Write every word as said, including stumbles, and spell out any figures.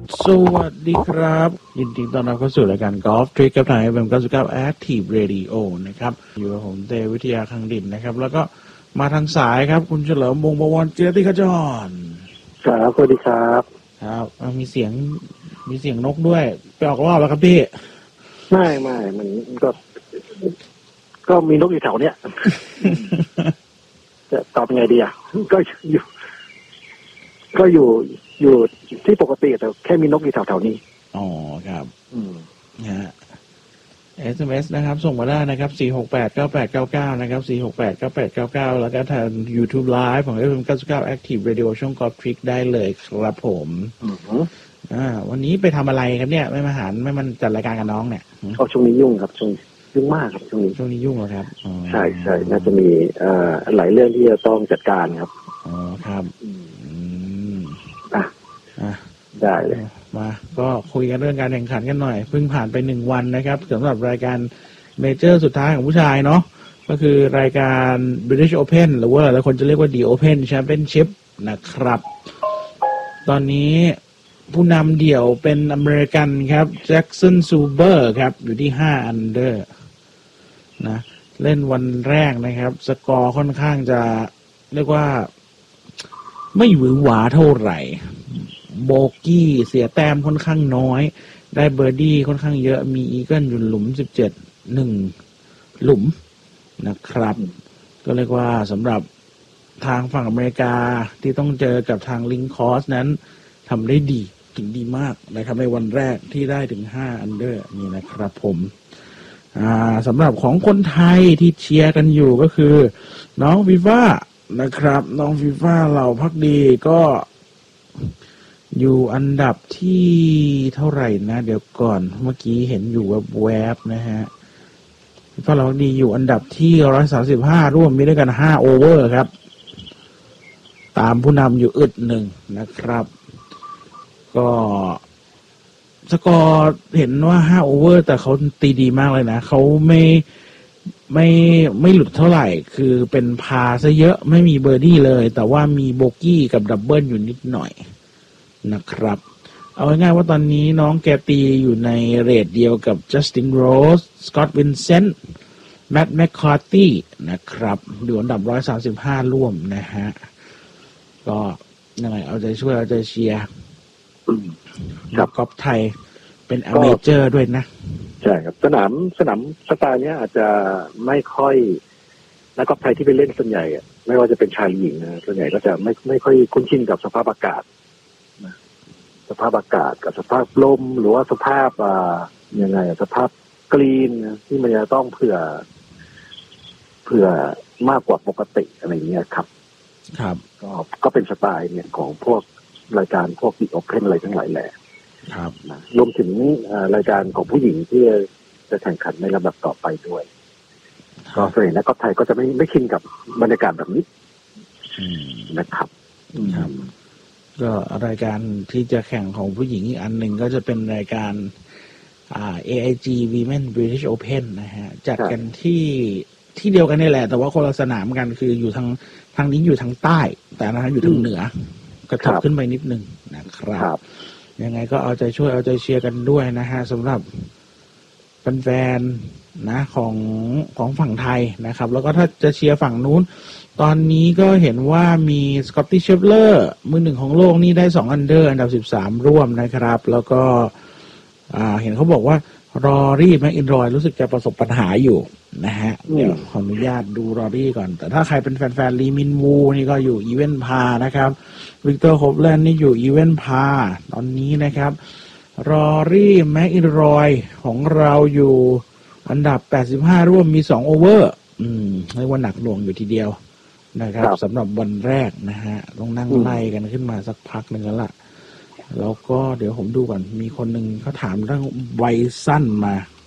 สวัสดีครับยินดีต้อนรับเข้าสู่รายการกอล์ฟทริคกับทาง เอฟ เอ็ม เก้าสิบเก้า Active Radio นะครับอยู่กับผมเตวิทยาคังดินนะครับแล้วก็มาทางสายครับคุณเฉลิมวงศ์บวรเจียติขจรครับสวัสดีครับครับมีเสียงมีเสียงนกด้วยไปออกรอบแล้วครับพี่ไม่ไม่มันก็ก็มีนกอยู่แถวเนี้ยจะตอบยังไงดีอ่ะก็อยู่ก็อยู่อยู่ที่ปกติแต่แค่มีนกอยู่แถวๆนี้อ๋อครับอืมฮะ เอส เอ็ม เอส นะครับส่งมาได้นะครับสี่ หก แปด เก้า แปด เก้า เก้านะครับสี่ หก แปด เก้า แปด เก้า เก้าแล้วก็ทาง YouTube Live ของ เอฟ เอ็ม เก้าสิบเก้า Active Radio ช่อง Golf Trick ได้เลยครับผมอืออ่าวันนี้ไปทำอะไรครับเนี่ยไม่มาหาไม่มันจัดรายการกับน้องเนี่ยอ๋อช่วงนี้ยุ่งครับช่วงยุ่งมากครับช่วงนี้ช่วงนี้ยุ่งเหรอครับใช่ใช่น่าจะมีเอ่อหลายเรื่องที่จะต้องจัดการครับอ๋อครับอืมอ่ะอ่ะได้เลยมาก็คุยกันเรื่องการแข่งขันกันหน่อยเพิ่งผ่านไปหนึ่งวันนะครับสำหรับรายการเมเจอร์สุดท้ายของผู้ชายเนาะก็คือรายการ British Open หรือว่าหลายคนจะเรียกว่า The Open Championship นะครับตอนนี้ผู้นำเดี่ยวเป็นอเมริกันครับแจ็คสันซูเบอร์ครับอยู่ที่ห้าอันเดอร์นะเล่นวันแรกนะครับสกอร์ค่อนข้างจะเรียกว่าไม่หวือหวาเท่าไหร่โบกี้เสียแต้มค่อนข้างน้อยได้เบอร์ดี้ค่อนข้างเยอะมีอีเกิลอยู่หลุมสิบเจ็ด หนึ่งหลุมนะครับก็เรียกว่าสำหรับทางฝั่งอเมริกาที่ต้องเจอกับทางลิงคอสนั้นทำได้ดีถึงดีมากนะครับในวันแรกที่ได้ถึงห้าอันเดอร์นี่นะครับผมอ่าสำหรับของคนไทยที่เชียร์กันอยู่ก็คือน้องฟีฟ่านะครับน้องฟีฟ่าเหล่าพักดีก็อยู่อันดับที่เท่าไหร่นะเดี๋ยวก่อนเมื่อกี้เห็นอยู่แวบๆนะฮะฟีฟ่าเหล่าพักดีอยู่อันดับที่หนึ่งร้อยสามสิบห้าร่วมมีด้วยกันห้าโอเวอร์ครับตามผู้นำอยู่อึดหนึ่งนะครับก็สกอร์เห็นว่าห้าโอเวอร์แต่เขาตีดีมากเลยนะเขาไม่ไม่ไม่หลุดเท่าไหร่คือเป็นพาซะเยอะไม่มีเบอร์ดี้เลยแต่ว่ามีโบกี้กับดับเบิลอยู่นิดหน่อยนะครับเอาง่ายๆว่าตอนนี้น้องแกตีอยู่ในเรทเดียวกับจัสตินโรสสกอตต์วินเซนต์แมตต์แมคคาร์ตี้นะครับอยู่อันดับหนึ่งร้อยสามสิบห้าร่วมนะฮะก็ยังไงเอาใจช่วยเอาใจเชียร์กับกอล์ฟไทยเป็นอเมเจอร์ด้วยนะใช่ครับสนามสนามสไตล์เนี้ยอาจจะไม่ค่อยนักกอล์ฟไทยที่ไปเล่นส่วนใหญ่ไม่ว่าจะเป็นชายหญิงนะส่วนใหญ่ก็จะไม่ไม่ค่อยคุ้นชินกับสภาพอากาศนะสภาพอากาศกับสภาพลมหรือว่าสภาพอ่ายังไงสภาพกรีนที่มันจะต้องเผื่อเผื่อมากกว่าปกติอะไรเงี้ยครับครับก็ก็เป็นสไตล์เนี่ยของพวกรายการพวกดิโอเพนอะไรทั้งหลายแหละครับนะรวมถึงรายการของผู้หญิงที่จะแข่งขันในลำดับต่อไปด้วยก็ส่วนใหญ่นักกอล์ฟไทยก็จะไม่ไม่ชินกับบรรยากาศแบบนี้นะครับครับก็รายการที่จะแข่งของผู้หญิงอีกอันหนึ่งก็จะเป็นรายการอ่า เอ ไอ จี Women British Open นะฮะจัดกันที่ที่เดียวกันนี่แหละแต่ว่าคนละสนามกันคืออยู่ทางทางนี้อยู่ทางใต้แต่นะอยู่ทางเหนือกระทบขึ้นไปนิดนึงนะครับยังไงก็เอาใจช่วยเอาใจเชียร์กันด้วยนะฮะสำหรับแฟนๆนะของของฝั่งไทยนะครับแล้วก็ถ้าจะเชียร์ฝั่งนู้นตอนนี้ก็เห็นว่ามีสกอตตี้เชฟเลอร์มือหนึ่งของโลกนี่ได้สองอันเดอร์อันดับสิบสามร่วมนะครับแล้วก็อ่าเห็นเขาบอกว่ารอรี่แมคอินรอยรู้สึกจะประสบปัญหาอยู่นะฮะเดี๋ยวขออนุญาตดูรอรี่ก่อนแต่ถ้าใครเป็นแฟนๆลีมินวูนี่ก็อยู่อีเวนต์พานะครับวิกเตอร์โฮปแลนด์นี่อยู่อีเวนต์พาตอนนี้นะครับรอรี่แมคอินรอยของเราอยู่อันดับแปดสิบห้าร่วมมีสองโอเวอร์อืมเรียกว่าหนักหน่วงอยู่ทีเดียวนะครับสำหรับวันแรกนะฮะต้องนั่งไล่กันขึ้นมาสักพักนึงแล้วล่ะแล้วก็เดี๋ยวผมดูก่อนมีคนหนึ่งเขาถามเรื่องไวสั้นมา